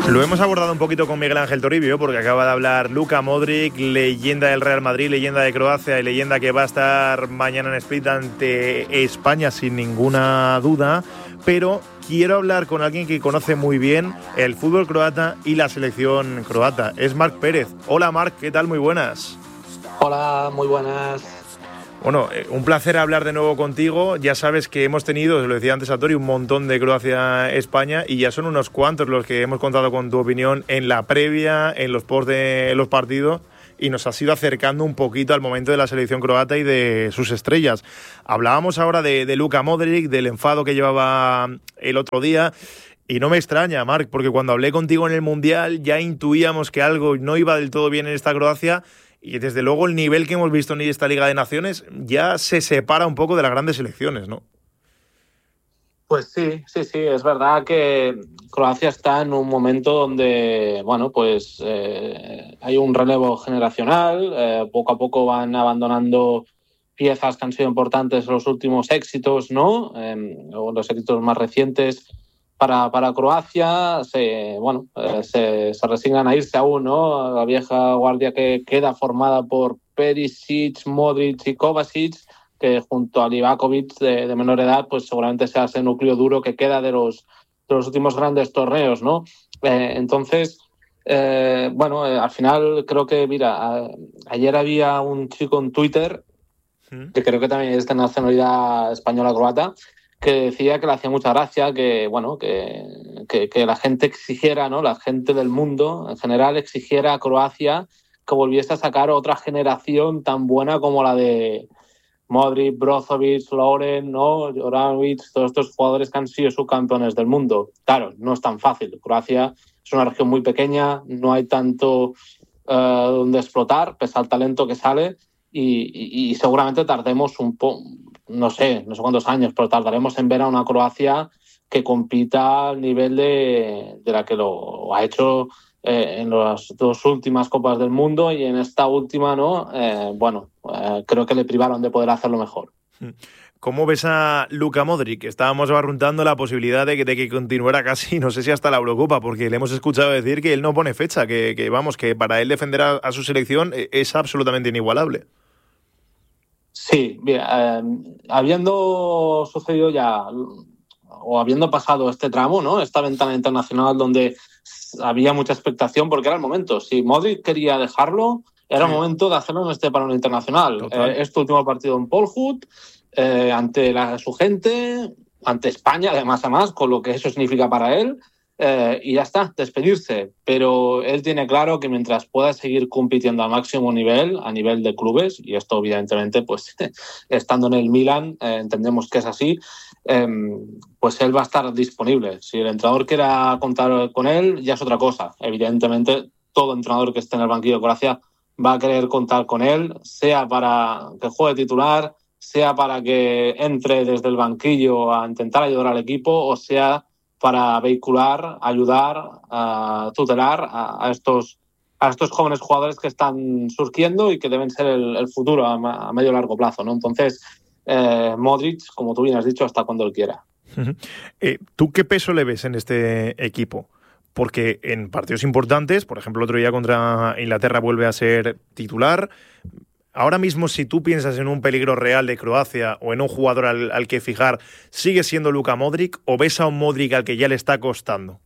Lo hemos abordado un poquito con Miguel Ángel Toribio, porque acaba de hablar Luka Modric, leyenda del Real Madrid, leyenda de Croacia y leyenda que va a estar mañana en Split ante España sin ninguna duda. Pero quiero hablar con alguien que conoce muy bien el fútbol croata y la selección croata. Es Marc Pérez. Hola Marc, ¿qué tal? Muy buenas. Hola, muy buenas. Bueno, un placer hablar de nuevo contigo. Ya sabes que hemos tenido, lo decía antes a Tori, un montón de Croacia-España y ya son unos cuantos los que hemos contado con tu opinión en la previa, en los post de los partidos, y nos has ido acercando un poquito al momento de la selección croata y de sus estrellas. Hablábamos ahora de Luka Modric, del enfado que llevaba el otro día. Y no me extraña, Marc, porque cuando hablé contigo en el Mundial ya intuíamos que algo no iba del todo bien en esta Croacia. Y desde luego el nivel que hemos visto en esta Liga de Naciones ya se separa un poco de las grandes selecciones, ¿no? Pues sí, es verdad que Croacia está en un momento donde, bueno, pues hay un relevo generacional, poco a poco van abandonando piezas que han sido importantes en los últimos éxitos, ¿no? O los éxitos más recientes para Croacia, se resignan a irse aún, ¿no? La vieja guardia que queda formada por Perisic, Modric y Kovacic, que junto a Livakovic de menor edad, pues seguramente sea ese núcleo duro que queda de los últimos grandes torneos, ¿no? Entonces, al final creo que, mira, ayer había un chico en Twitter, que creo que también es de nacionalidad española-croata, que decía que le hacía mucha gracia que la gente exigiera, ¿no? La gente del mundo en general exigiera a Croacia que volviese a sacar otra generación tan buena como la de Modric, Brozovic, Lovren, ¿no? Juranovic, todos estos jugadores que han sido subcampeones del mundo. Claro, no es tan fácil. Croacia es una región muy pequeña, no hay tanto donde explotar, pese al talento que sale, y seguramente tardemos un poco, no sé cuántos años, pero tardaremos en ver a una Croacia que compita al nivel de la que lo ha hecho en las dos últimas Copas del Mundo, y en esta última, ¿no? Creo que le privaron de poder hacerlo mejor. ¿Cómo ves a Luka Modric? Estábamos barruntando la posibilidad de que continuara casi, no sé si hasta la Eurocopa, porque le hemos escuchado decir que él no pone fecha, que para él defender a su selección es absolutamente inigualable. Sí, bien, habiendo sucedido ya, o habiendo pasado este tramo, ¿no? Esta ventana internacional donde había mucha expectación, porque era el momento. Si Modric quería dejarlo, era el momento de hacerlo en este parón internacional. Este último partido en Polhut, ante su gente, ante España, además, con lo que eso significa para él, y ya está, despedirse. Pero él tiene claro que mientras pueda seguir compitiendo al máximo nivel, a nivel de clubes, y esto evidentemente, pues estando en el Milan, entendemos que es así, pues él va a estar disponible. Si el entrenador quiera contar con él, ya es otra cosa. Evidentemente, todo entrenador que esté en el banquillo de Croacia va a querer contar con él, sea para que juegue titular, sea para que entre desde el banquillo a intentar ayudar al equipo, o sea para vehicular, ayudar, tutelar a estos jóvenes jugadores que están surgiendo y que deben ser el futuro a medio y largo plazo, ¿no? Entonces, Modric, como tú bien has dicho, hasta cuando él quiera. ¿Tú qué peso le ves en este equipo? Porque en partidos importantes, por ejemplo, el otro día contra Inglaterra vuelve a ser titular. Ahora mismo, si tú piensas en un peligro real de Croacia o en un jugador al que fijar, ¿sigue siendo Luka Modric o ves a un Modric al que ya le está costando?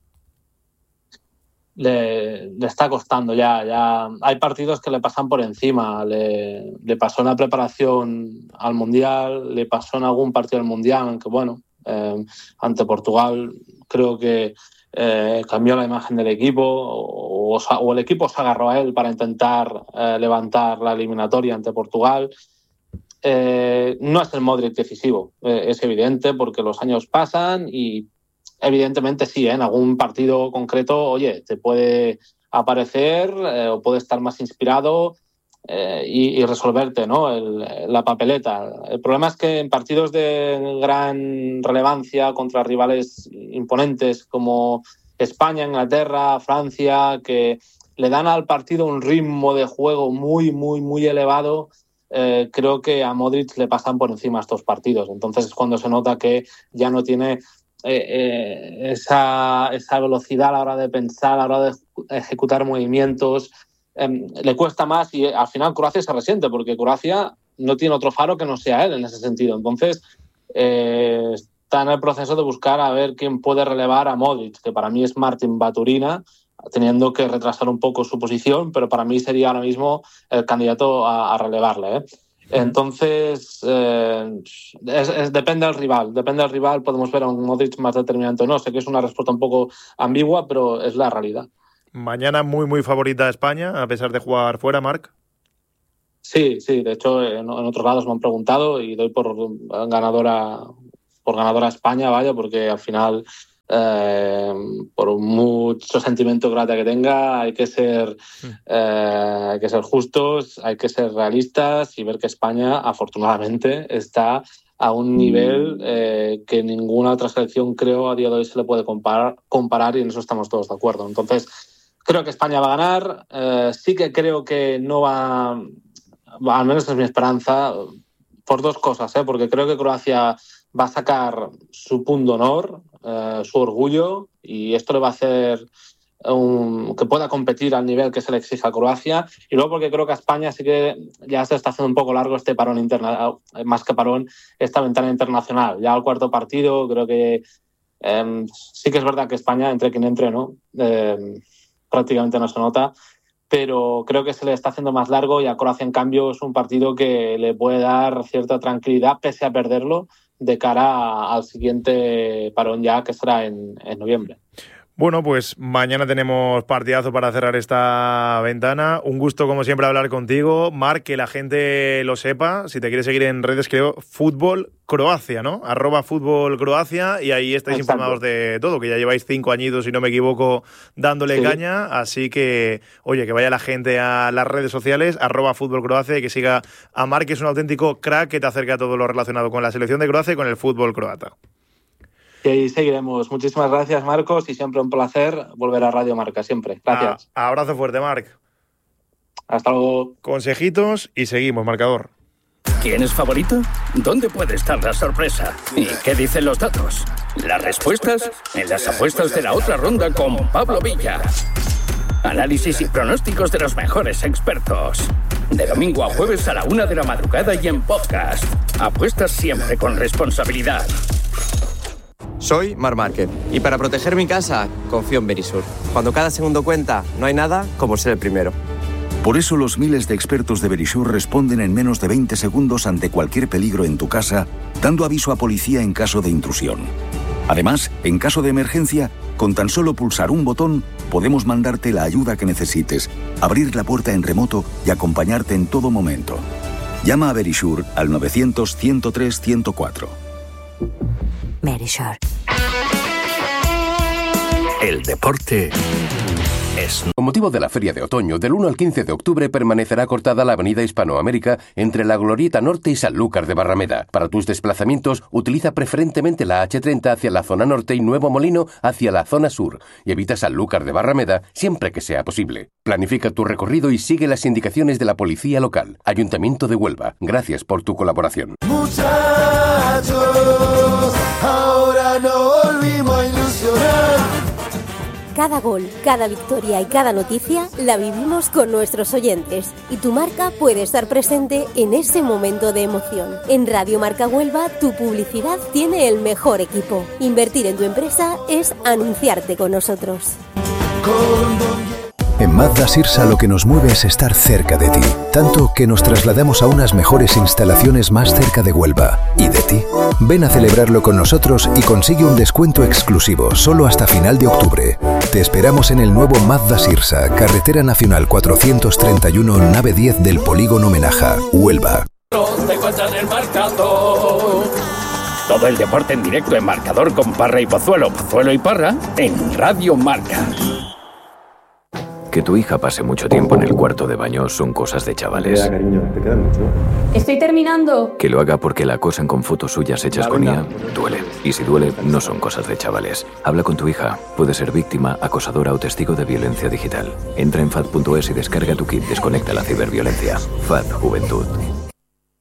Le está costando ya. Hay partidos que le pasan por encima. Le pasó en la preparación al Mundial, le pasó en algún partido del Mundial, aunque ante Portugal creo que cambió la imagen del equipo, o el equipo se agarró a él para intentar levantar la eliminatoria ante Portugal. No es el Modric decisivo, es evidente, porque los años pasan y evidentemente sí, en algún partido concreto, oye, te puede aparecer o puede estar más inspirado y resolverte, ¿no? La papeleta. El problema es que en partidos de gran relevancia contra rivales imponentes como España, Inglaterra, Francia, que le dan al partido un ritmo de juego muy, muy, muy elevado, creo que a Modric le pasan por encima estos partidos. Entonces es cuando se nota que ya no tiene esa velocidad a la hora de pensar, a la hora de ejecutar movimientos, le cuesta más y al final Croacia se resiente porque Croacia no tiene otro faro que no sea él en ese sentido. Entonces está en el proceso de buscar a ver quién puede relevar a Modric, que para mí es Martin Baturina, teniendo que retrasar un poco su posición, pero para mí sería ahora mismo el candidato a relevarle, ¿eh? Entonces, depende del rival, podemos ver a un Modric más determinante o no. Sé que es una respuesta un poco ambigua, pero es la realidad. Mañana muy favorita España, a pesar de jugar fuera, Marc. Sí, de hecho en otros lados me han preguntado y doy por ganadora a España, vaya, porque al final por mucho sentimiento croata que tenga hay que ser justos, hay que ser realistas y ver que España afortunadamente está a un nivel que ninguna otra selección creo a día de hoy se le puede comparar y en eso estamos todos de acuerdo. Entonces creo que España va a ganar, sí que creo que no va, al menos es mi esperanza, por dos cosas, porque creo que Croacia va a sacar su punto de honor, su orgullo, y esto le va a hacer que pueda competir al nivel que se le exige a Croacia. Y luego porque creo que a España sí que ya se está haciendo un poco largo este parón más que parón, esta ventana internacional. Ya al cuarto partido creo que sí que es verdad que España, entre quien entre, ¿no? Prácticamente no se nota, pero creo que se le está haciendo más largo y a Croacia, en cambio, es un partido que le puede dar cierta tranquilidad, pese a perderlo, de cara al siguiente parón ya, que será en noviembre. Bueno, pues mañana tenemos partidazo para cerrar esta ventana. Un gusto, como siempre, hablar contigo. Marc, que la gente lo sepa, si te quieres seguir en redes, creo, Fútbol Croacia, ¿no? @FútbolCroacia, y ahí estáis informados de todo, que ya lleváis 5 añitos, si no me equivoco, dándole caña. Así que, oye, que vaya la gente a las redes sociales, @FútbolCroacia, y que siga a Marc, que es un auténtico crack que te acerca a todo lo relacionado con la selección de Croacia y con el fútbol croata. Y ahí seguiremos. Muchísimas gracias, Marcos, y siempre un placer volver a Radio Marca, siempre. Gracias. Abrazo fuerte, Marc. Hasta luego. Consejitos y seguimos, marcador. ¿Quién es favorito? ¿Dónde puede estar la sorpresa? ¿Y qué dicen los datos? Las respuestas en las apuestas de la otra ronda con Pablo Villa. Análisis y pronósticos de los mejores expertos. De domingo a jueves a la 1 de la madrugada y en podcast. Apuestas siempre con responsabilidad. Soy Marc Márquez y para proteger mi casa confío en Verisur. Cuando cada segundo cuenta, no hay nada como ser el primero. Por eso los miles de expertos de Verisur responden en menos de 20 segundos ante cualquier peligro en tu casa, dando aviso a policía en caso de intrusión. Además, en caso de emergencia, con tan solo pulsar un botón, podemos mandarte la ayuda que necesites, abrir la puerta en remoto y acompañarte en todo momento. Llama a Verisur al 900-103-104. Verisur. El deporte es... Con motivo de la Feria de Otoño, del 1 al 15 de octubre permanecerá cortada la avenida Hispanoamérica entre la Glorieta Norte y Sanlúcar de Barrameda. Para tus desplazamientos, utiliza preferentemente la H30 hacia la zona norte y Nuevo Molino hacia la zona sur, y evita Sanlúcar de Barrameda siempre que sea posible. Planifica tu recorrido y sigue las indicaciones de la policía local. Ayuntamiento de Huelva, gracias por tu colaboración. Muchachos, ahora no volvimos a ilusionar. Cada gol, cada victoria y cada noticia la vivimos con nuestros oyentes, y tu marca puede estar presente en ese momento de emoción. En Radio Marca Huelva, tu publicidad tiene el mejor equipo. Invertir en tu empresa es anunciarte con nosotros. En Mazda Sirsa lo que nos mueve es estar cerca de ti, tanto que nos trasladamos a unas mejores instalaciones más cerca de Huelva. ¿Y de ti? Ven a celebrarlo con nosotros y consigue un descuento exclusivo solo hasta final de octubre. Te esperamos en el nuevo Mazda Sirsa, Carretera Nacional 431, nave 10 del Polígono Menaja, Huelva. Todo el deporte en directo en Marcador con Parra y Pozuelo, Pozuelo y Parra en Radio Marca. Que tu hija pase mucho tiempo en el cuarto de baño son cosas de chavales. Ya, cariño, te queda mucho. Estoy terminando. Que lo haga porque la acosan con fotos suyas hechas con IA, duele. Y si duele, no son cosas de chavales. Habla con tu hija. Puede ser víctima, acosadora o testigo de violencia digital. Entra en FAD.es y descarga tu kit Desconecta la ciberviolencia. FAD Juventud.